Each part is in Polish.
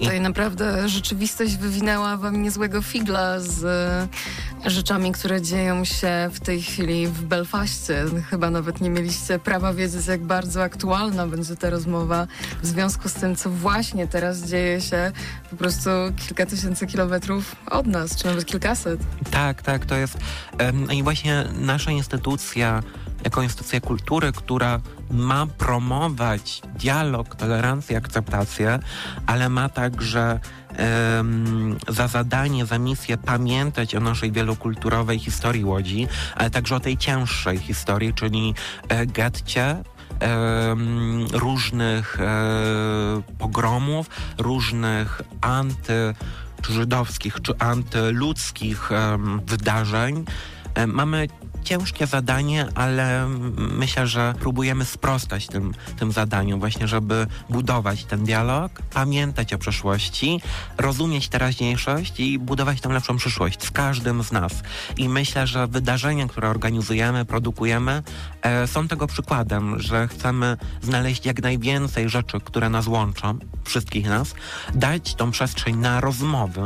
Tutaj naprawdę rzeczywistość wywinęła wam niezłego figla z rzeczami, które dzieją się w tej chwili w Belfaście. Chyba nawet nie mieliście prawa wiedzieć, jak bardzo aktualna będzie ta rozmowa w związku z tym, co właśnie teraz dzieje się po prostu kilka tysięcy kilometrów od nas, czy nawet kilkaset. Tak, to jest i właśnie nasza instytucja, jako instytucja kultury, która ma promować dialog, tolerancję, akceptację, ale ma także za zadanie, za misję pamiętać o naszej wielokulturowej historii Łodzi, ale także o tej cięższej historii, czyli getcie, różnych pogromów, różnych czy żydowskich, czy antyludzkich wydarzeń. Mamy ciężkie zadanie, ale myślę, że próbujemy sprostać tym zadaniom właśnie, żeby budować ten dialog, pamiętać o przeszłości, rozumieć teraźniejszość i budować tę lepszą przyszłość z każdym z nas. I myślę, że wydarzenia, które organizujemy, produkujemy, są tego przykładem, że chcemy znaleźć jak najwięcej rzeczy, które nas łączą, wszystkich nas, dać tą przestrzeń na rozmowy.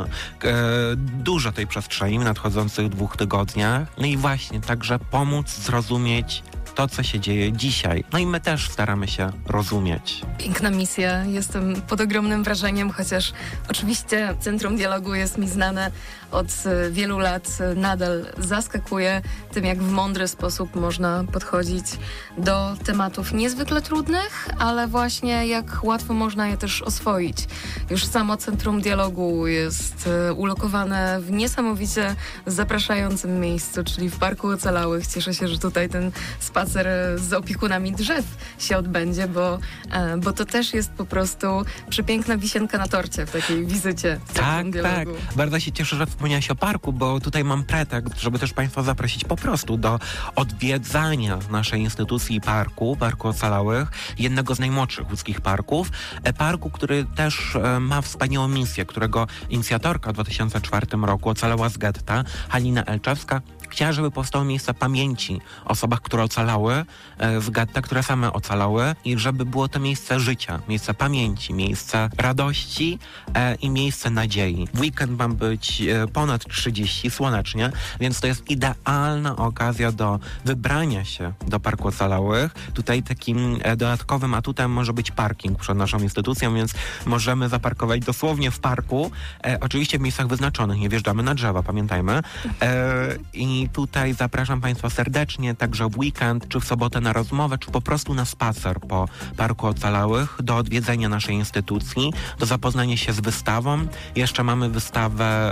Dużo tej przestrzeni w nadchodzących 2 tygodniach. No i właśnie także pomóc zrozumieć to, co się dzieje dzisiaj. No i my też staramy się rozumieć. Piękna misja. Jestem pod ogromnym wrażeniem, chociaż oczywiście Centrum Dialogu jest mi znane od wielu lat. Nadal zaskakuje tym, jak w mądry sposób można podchodzić do tematów niezwykle trudnych, ale właśnie jak łatwo można je też oswoić. Już samo Centrum Dialogu jest ulokowane w niesamowicie zapraszającym miejscu, czyli w Parku Ocalałych. Cieszę się, że tutaj ten spacer z opiekunami drzew się odbędzie, bo to też jest po prostu przepiękna wisienka na torcie w takiej wizycie w Centrum Dialogu. Tak. Bardzo się cieszę, że wspomniałaś o parku, bo tutaj mam pretekst, żeby też Państwa zaprosić po prostu do odwiedzania naszej instytucji Parku Ocalałych, jednego z najmłodszych łódzkich parków. Parku, który też ma wspaniałą misję, którego inicjatorka w 2004 roku ocalała z getta, Halina Elczewska, chciała, żeby powstało miejsce pamięci o osobach, które ocalały z getta, które same ocalały i żeby było to miejsce życia, miejsce pamięci, miejsce radości i miejsce nadziei. W weekend ma być ponad 30, słonecznie, więc to jest idealna okazja do wybrania się do Parku Ocalałych. Tutaj takim dodatkowym atutem może być parking przed naszą instytucją, więc możemy zaparkować dosłownie w parku, oczywiście w miejscach wyznaczonych, nie wjeżdżamy na drzewa, pamiętajmy. I tutaj zapraszam Państwa serdecznie, także w weekend, czy w sobotę na rozmowę, czy po prostu na spacer po Parku Ocalałych, do odwiedzenia naszej instytucji, do zapoznania się z wystawą. Jeszcze mamy wystawę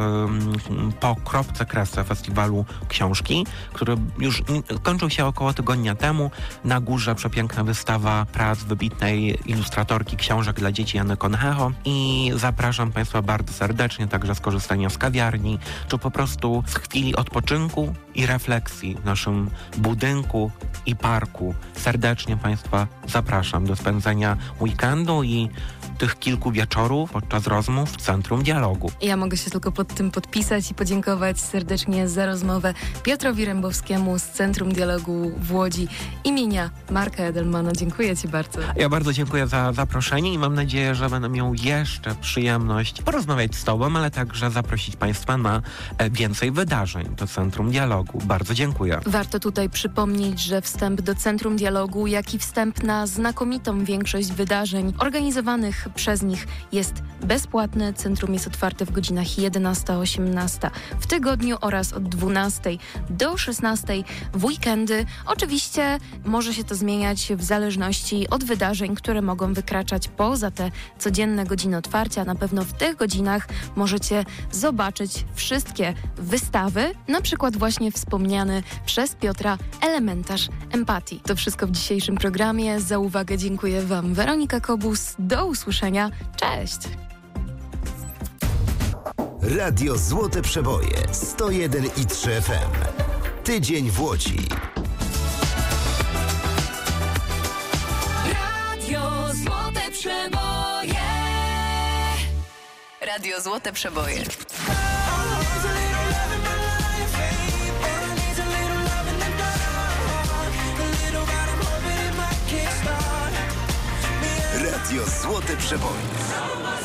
po Kropce Kresy Festiwalu Książki, który już kończył się około tygodnia temu. Na górze przepiękna wystawa prac wybitnej ilustratorki książek dla dzieci Jany Konheho i zapraszam Państwa bardzo serdecznie także z korzystania z kawiarni, czy po prostu z chwili odpoczynku i refleksji w naszym budynku i parku. Serdecznie Państwa zapraszam do spędzenia weekendu i tych kilku wieczorów podczas rozmów w Centrum Dialogu. Ja mogę się tylko pod tym podpisać i podziękować serdecznie za rozmowę Piotrowi Rembowskiemu z Centrum Dialogu w Łodzi imienia Marka Edelmana. Dziękuję Ci bardzo. Ja bardzo dziękuję za zaproszenie i mam nadzieję, że będę miał jeszcze przyjemność porozmawiać z Tobą, ale także zaprosić Państwa na więcej wydarzeń do Centrum Dialogu. Bardzo dziękuję. Warto tutaj przypomnieć, że wstęp do Centrum Dialogu, jak i wstęp na znakomitą większość wydarzeń organizowanych przez nich jest bezpłatny. Centrum jest otwarte w godzinach 11-18 w tygodniu oraz od 12 do 16 w weekendy. Oczywiście może się to zmieniać w zależności od wydarzeń, które mogą wykraczać poza te codzienne godziny otwarcia. Na pewno w tych godzinach możecie zobaczyć wszystkie wystawy, na przykład właśnie wspomniany przez Piotra elementarz empatii. To wszystko w dzisiejszym programie. Za uwagę dziękuję Wam Weronika Kobus. Do usłyszenia. Cześć! Radio Złote Przeboje 101,3 FM. Tydzień w Łodzi. Radio Złote Przeboje. Radio Złote Przeboje. Radio Złote Przeboje.